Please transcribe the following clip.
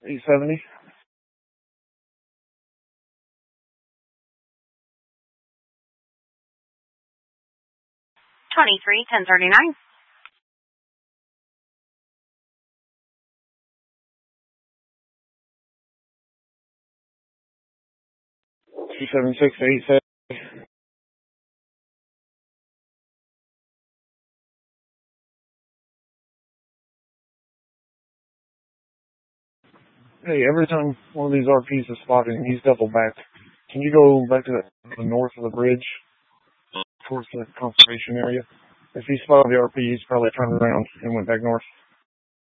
870. 23-1039. 276 to 870. Hey, every time one of these RPs is spotted and he's double back, can you go back to the north of the bridge towards the conservation area? If he spotted the RP, he's probably turned around and went back north.